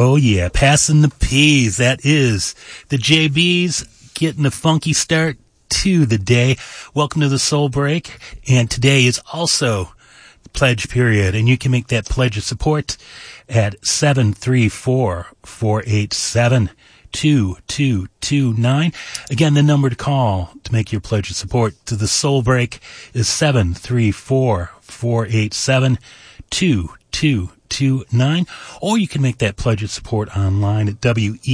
Oh, yeah, passing the P's. That is the JBs getting a funky start to the day. Welcome to the Soul Break. And today is also the pledge period. And you can make that pledge of support at 734-487-2229. Again, the number to call to make your pledge of support to the Soul Break is 734-487-2229. Or you can make that pledge of support online at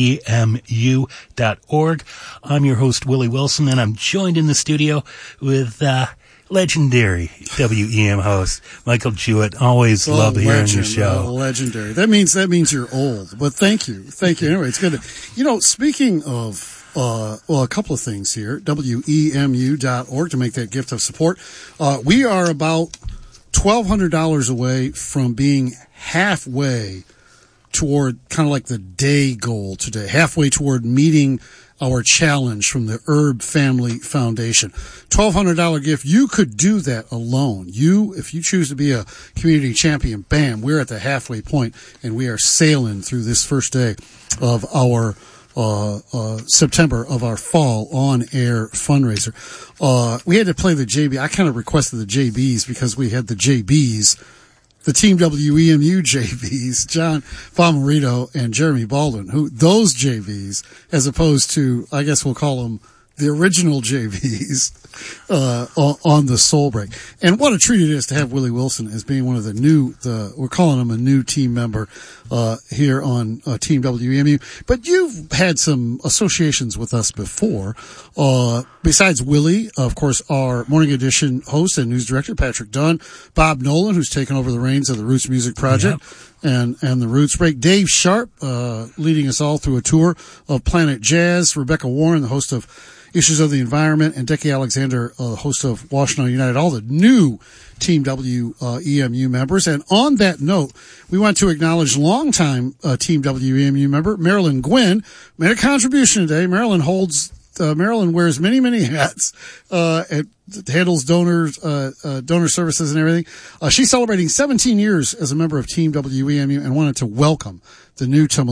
WEMU.org. I'm your host, Willie Wilson, and I'm joined in the studio with legendary WEM host Michael Jewett. Always love hearing your show. Legendary. That means you're old, but thank you. Anyway, it's good. Speaking of a couple of things here. WEMU.org to make that gift of support. We are about $1,200 away from being halfway toward kind of like the day goal today, halfway toward meeting our challenge from the Herb Family Foundation. $1,200 gift. You could do that alone. If you choose to be a community champion, bam, we're at the halfway point and we are sailing through this first day of our September of our fall on-air fundraiser. We had to play the JB. I kind of requested the JBs because we had the JBs, the Team WEMU JBs, John Bomarito and Jeremy Baldwin, those JBs, as opposed to, I guess we'll call them the original JVs, on the Soul Break. And what a treat it is to have Willie Wilson as being one of we're calling him a new team member, here on, Team WEMU. But you've had some associations with us before. Besides Willie, of course, our Morning Edition host and news director, Patrick Dunn, Bob Nolan, who's taken over the reins of the Roots Music Project. Yep. And the Roots Break. Dave Sharp, leading us all through a tour of Planet Jazz. Rebecca Warren, the host of Issues of the Environment, and Decky Alexander, host of Washington United, all the new Team WEMU members. And on that note, we want to acknowledge longtime Team WEMU member Marilyn Gwynn. Made a contribution today. Marilyn wears many, many hats, handles donor services and everything. She's celebrating 17 years as a member of Team WEMU and wanted to welcome the new Team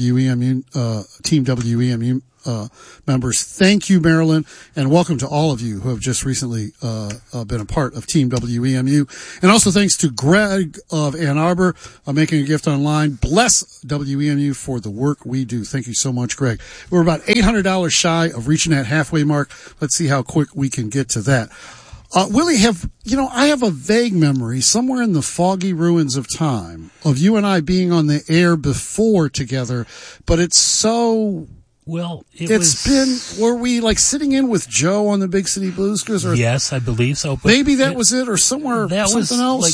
WEMU members. Thank you, Marilyn, and welcome to all of you who have just recently been a part of Team WEMU. And also thanks to Greg of Ann Arbor, making a gift online. Bless WEMU for the work we do. Thank you so much, Greg. We're about $800 shy of reaching that halfway mark. Let's see how quick we can get to that. Willie, I have a vague memory somewhere in the foggy ruins of time of you and I being on the air before together, but it's so... Well, were we like sitting in with Joe on the Big City Blues Cruise? Yes, I believe so. But maybe that was it, or something else. That was like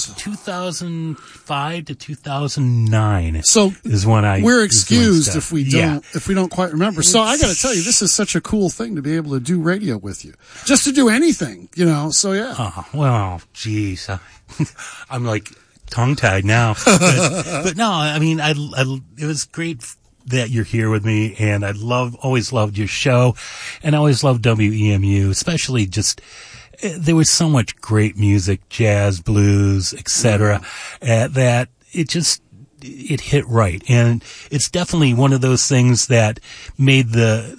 2005 to 2009. So is when we're excused if we don't quite remember. So I got to tell you, this is such a cool thing to be able to do radio with you, just to do anything, So yeah. Oh, well, geez, I'm like tongue tied now. But no, I mean, it was great that you're here with me, and always loved your show, and I always loved WEMU, especially there was so much great music, jazz, blues, etc., that it hit right. And it's definitely one of those things that made the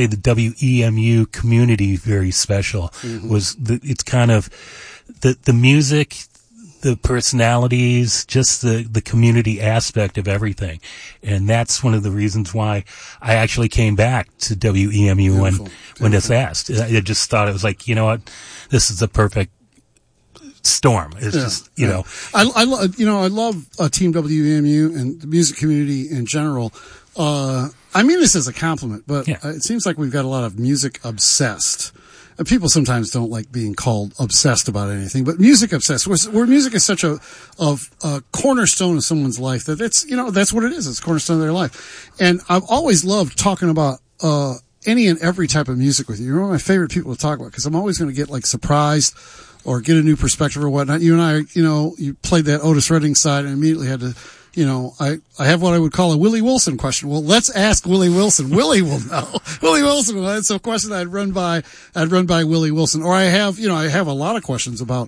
WEMU community very special. Mm-hmm. It's kind of the music, the personalities, just the community aspect of everything. And that's one of the reasons why I actually came back to WEMU when it's asked. I just thought it was like, you know what, this is the perfect storm. It's just, I love Team WEMU and the music community in general. I mean this as a compliment, but it seems like we've got a lot of music obsessed. People sometimes don't like being called obsessed about anything, but music obsessed, where music is such a cornerstone of someone's life that that's what it is. It's a cornerstone of their life. And I've always loved talking about, any and every type of music with you. You're one of my favorite people to talk about because I'm always going to get like surprised or get a new perspective or whatnot. You and I, you played that Otis Redding side and immediately had to, I have what I would call a Willie Wilson question. Well, let's ask Willie Wilson. Willie will know. Willie Wilson will. It's a question I'd run by Willie Wilson. Or I have a lot of questions about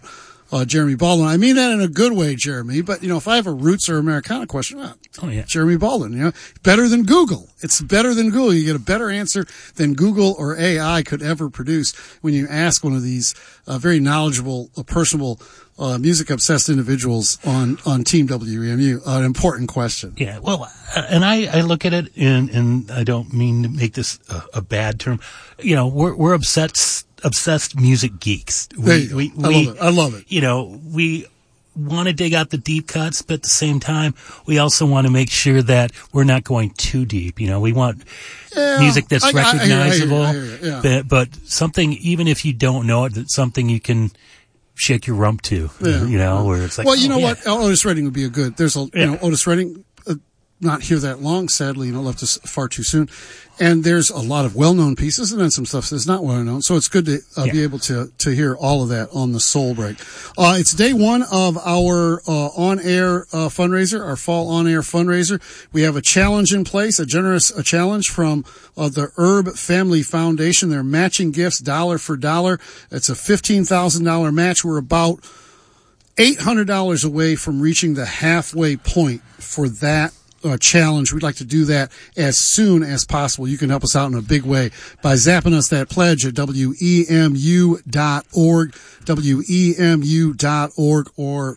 Jeremy Baldwin. I mean that in a good way, Jeremy. But, if I have a roots or Americana question, Jeremy Baldwin, better than Google. It's better than Google. You get a better answer than Google or AI could ever produce when you ask one of these very knowledgeable, personable, music-obsessed individuals on Team WEMU an important question. Yeah, well, and I look at it, and I don't mean to make this a bad term. We're obsessed music geeks. I love it. We want to dig out the deep cuts, but at the same time, we also want to make sure that we're not going too deep. We want music that's recognizable, I hear you. But something, even if you don't know it, that's something you can shake your rump to, where it's like, what? Otis Redding would be there's Otis Redding, not here that long, sadly, left us far too soon. And there's a lot of well-known pieces and then some stuff that's not well-known. So it's good to be able to hear all of that on the Soul Break. It's day one of our on-air fundraiser, our fall on-air fundraiser. We have a challenge in place, a challenge from the Herb Family Foundation. They're matching gifts dollar for dollar. It's a $15,000 match. We're about $800 away from reaching the halfway point for that challenge. We'd like to do that as soon as possible. You can help us out in a big way by zapping us that pledge at WEMU.org, WEMU.org, or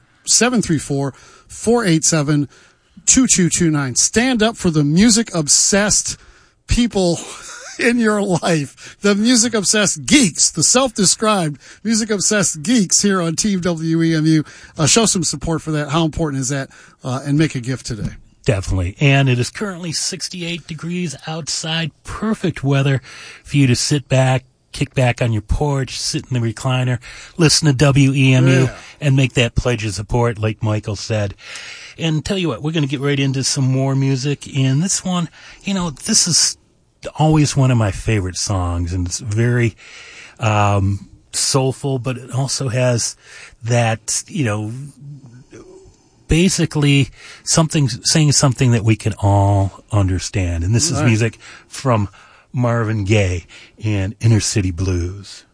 734-487-2229. Stand up for the music-obsessed people in your life, the music-obsessed geeks, the self-described music-obsessed geeks here on Team WEMU. Show some support for that. How important is that? And make a gift today. Definitely. And it is currently 68 degrees outside. Perfect weather for you to sit back, kick back on your porch, sit in the recliner, listen to WEMU, and make that pledge of support, like Michael said. And tell you what, we're going to get right into some more music. And this one, this is always one of my favorite songs. And it's very soulful, but it also has that, basically saying something that we can all understand. And this is music from Marvin Gaye and Inner City Blues.